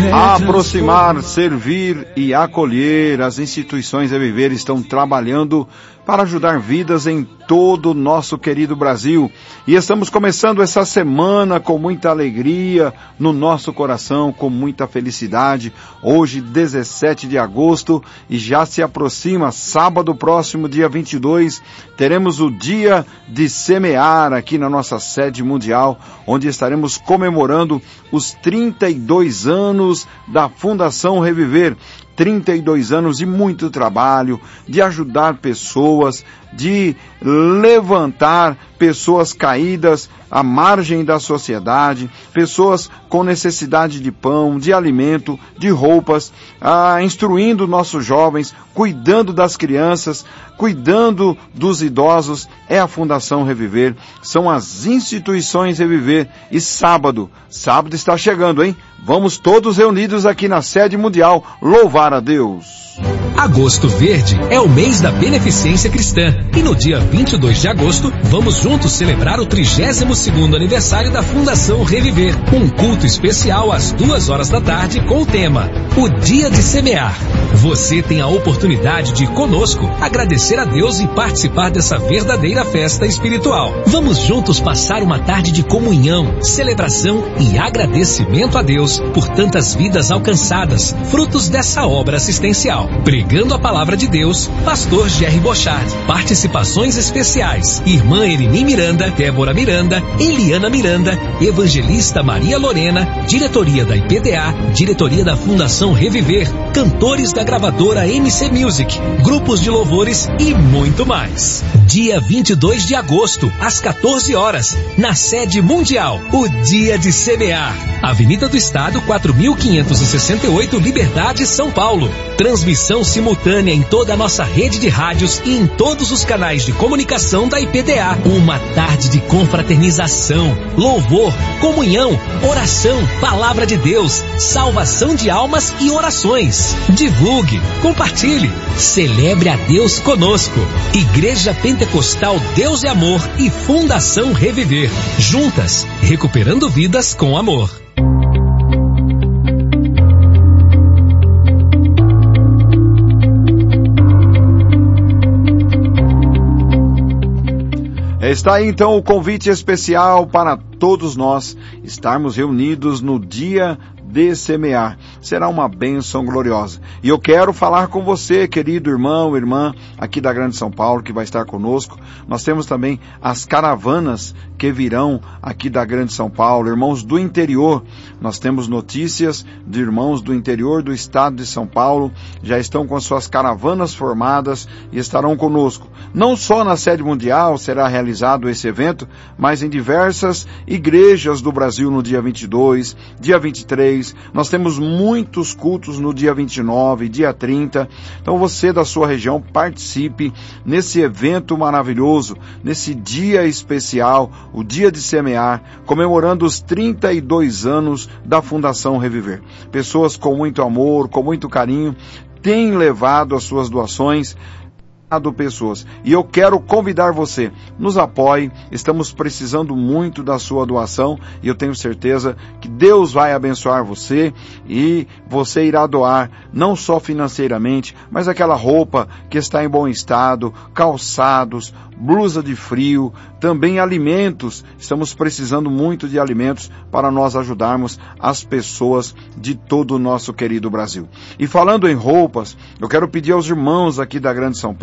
Aproximar, servir e acolher. As instituições Reviver estão trabalhando para ajudar vidas em todo o nosso querido Brasil. E estamos começando essa semana com muita alegria no nosso coração, com muita felicidade. Hoje, 17 de agosto, e já se aproxima, sábado próximo, dia 22, teremos o Dia de Semear aqui na nossa sede mundial, onde estaremos comemorando os 32 anos da Fundação Reviver. 32 anos de muito trabalho, de ajudar pessoas, de levantar pessoas caídas à margem da sociedade, pessoas com necessidade de pão, de alimento, de roupas, instruindo nossos jovens, cuidando das crianças, cuidando dos idosos. É a Fundação Reviver, são as instituições Reviver. E sábado está chegando, hein? Vamos todos reunidos aqui na sede mundial louvar a Deus. Agosto Verde é o mês da beneficência cristã e no dia 22 de agosto vamos juntos celebrar o 32º aniversário da Fundação Reviver. Um culto especial às 2 da tarde com o tema O Dia de Semear. Você tem a oportunidade de conosco agradecer a Deus e participar dessa verdadeira festa espiritual. Vamos juntos passar uma tarde de comunhão, celebração e agradecimento a Deus por tantas vidas alcançadas, frutos dessa obra assistencial. Pregando a palavra de Deus, Pastor Jerry Bochard. Participações especiais: Irmã Erini Miranda, Débora Miranda, Eliana Miranda, Evangelista Maria Lorena, diretoria da IPDA, diretoria da Fundação Reviver, cantores da gravadora MC Music, grupos de louvores e muito mais. Dia 22 de agosto, às 14 horas, na sede mundial, o Dia de Semear. Avenida do Estado, 4.568, Liberdade, São Paulo. Transmissão simultânea em toda a nossa rede de rádios e em todos os canais de comunicação da IPDA. Uma tarde de confraternização, louvor, comunhão, oração, palavra de Deus, salvação de almas e orações. Divulgue, compartilhe, celebre a Deus conosco. Igreja Pentecostal Deus é Amor e Fundação Reviver. Juntas, recuperando vidas com amor. Está aí então o convite especial para todos nós estarmos reunidos no Dia de Semear. Será uma bênção gloriosa. E eu quero falar com você, querido irmão, irmã, aqui da Grande São Paulo, que vai estar conosco. Nós temos também as caravanas que virão aqui da Grande São Paulo, irmãos do interior. Nós temos notícias de irmãos do interior do estado de São Paulo, já estão com as suas caravanas formadas e estarão conosco. Não só na sede mundial será realizado esse evento, mas em diversas igrejas do Brasil no dia 22, dia 23, nós temos muitos cultos no dia 29, dia 30. Então você da sua região participe nesse evento maravilhoso, nesse dia especial, o Dia de Semear, comemorando os 32 anos da Fundação Reviver. Pessoas com muito amor, com muito carinho, têm levado as suas doações, pessoas. E eu quero convidar você, nos apoie, estamos precisando muito da sua doação e eu tenho certeza que Deus vai abençoar você e você irá doar, não só financeiramente, mas aquela roupa que está em bom estado, calçados, blusa de frio, também alimentos. Estamos precisando muito de alimentos para nós ajudarmos as pessoas de todo o nosso querido Brasil. E falando em roupas, eu quero pedir aos irmãos aqui da Grande São Paulo,